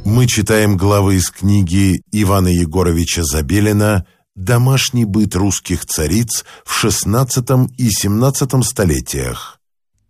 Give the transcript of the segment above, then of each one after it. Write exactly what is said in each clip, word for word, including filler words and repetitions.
Мы читаем главы из книги Ивана Егоровича Забелина «Домашний быт русских цариц в шестнадцатом и семнадцатом столетиях».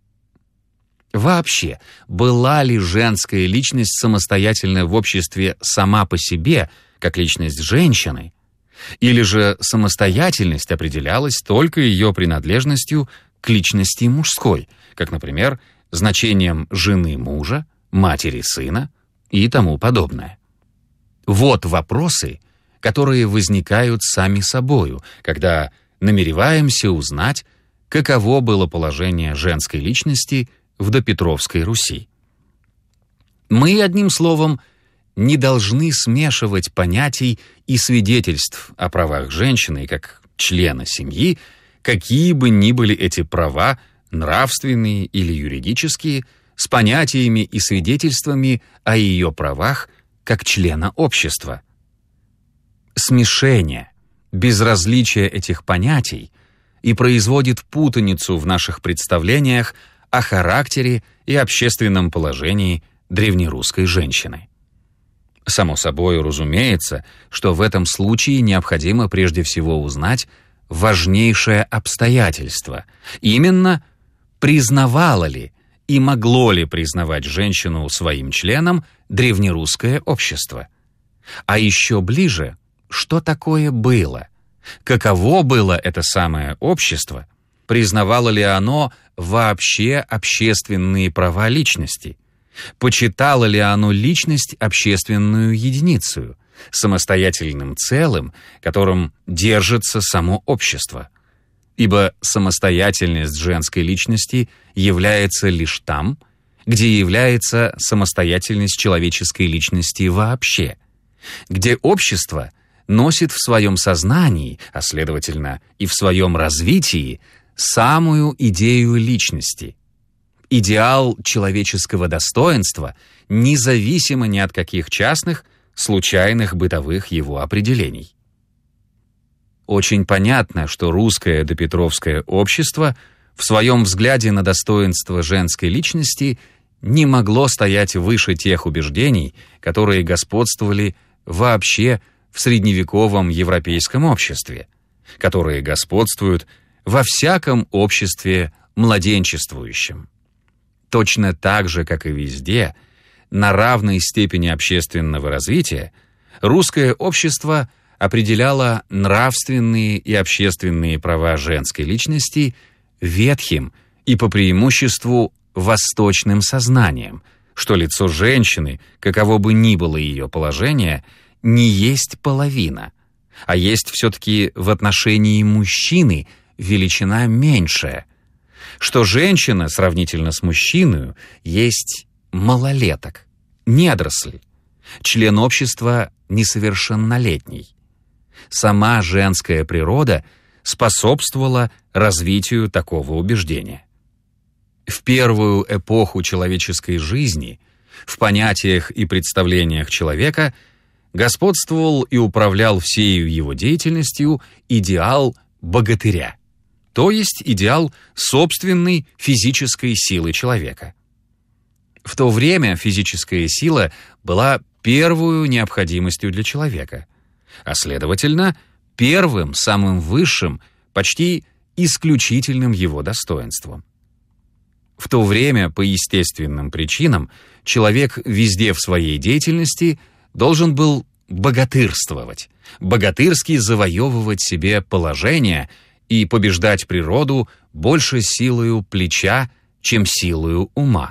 Вообще, была ли женская личность самостоятельна в обществе сама по себе, как личность женщины? Или же самостоятельность определялась только ее принадлежностью к личности мужской, как, например, значением жены мужа, матери сына и тому подобное? Вот вопросы, которые возникают сами собою, когда намереваемся узнать, каково было положение женской личности в допетровской Руси. Мы, одним словом, не должны смешивать понятий и свидетельств о правах женщины как члена семьи, какие бы ни были эти права, нравственные или юридические, с понятиями и свидетельствами о ее правах как члена общества. Смешение, безразличие этих понятий и производит путаницу в наших представлениях о характере и общественном положении древнерусской женщины. Само собой разумеется, что в этом случае необходимо прежде всего узнать важнейшее обстоятельство, именно признавало ли и могло ли признавать женщину своим членом древнерусское общество. А еще ближе, что такое было, каково было это самое общество, признавало ли оно вообще общественные права личности, почитало ли оно личность общественную единицу, самостоятельным целым, которым держится само общество. Ибо самостоятельность женской личности является лишь там, где является самостоятельность человеческой личности вообще, где общество носит в своем сознании, а следовательно и в своем развитии, самую идею личности, идеал человеческого достоинства, независимо ни от каких частных, случайных бытовых его определений. Очень понятно, что русское допетровское общество в своем взгляде на достоинство женской личности не могло стоять выше тех убеждений, которые господствовали вообще в средневековом европейском обществе, которые господствуют во всяком обществе младенчествующем. Точно так же, как и везде, на равной степени общественного развития, русское общество определяло нравственные и общественные права женской личности ветхим и по преимуществу восточным сознанием, что лицо женщины, каково бы ни было ее положение, не есть половина, а есть все-таки в отношении мужчины величина меньшая, что женщина, сравнительно с мужчиной, есть малолеток, недоросль, член общества несовершеннолетний. Сама женская природа способствовала развитию такого убеждения. В первую эпоху человеческой жизни в понятиях и представлениях человека господствовал и управлял всею его деятельностью идеал богатыря, то есть идеал собственной физической силы человека. В то время физическая сила была первую необходимостью для человека, а следовательно, первым, самым высшим, почти исключительным его достоинством. В то время, по естественным причинам, человек везде в своей деятельности должен был богатырствовать, богатырски завоевывать себе положение и побеждать природу больше силою плеча, чем силою ума.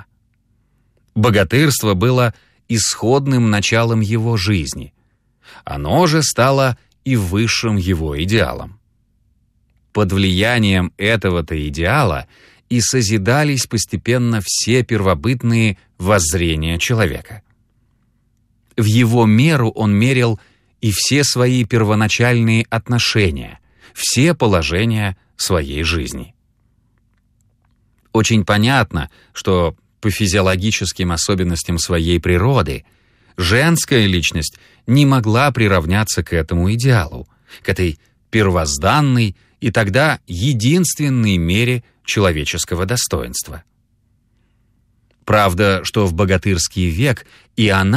Богатырство было исходным началом его жизни. Оно же стало и высшим его идеалом. Под влиянием этого-то идеала и созидались постепенно все первобытные воззрения человека. В его меру он мерил и все свои первоначальные отношения, все положения своей жизни. Очень понятно, что по физиологическим особенностям своей природы женская личность не могла приравняться к этому идеалу, к этой первозданной и тогда единственной мере человеческого достоинства. Правда, что в богатырский век и она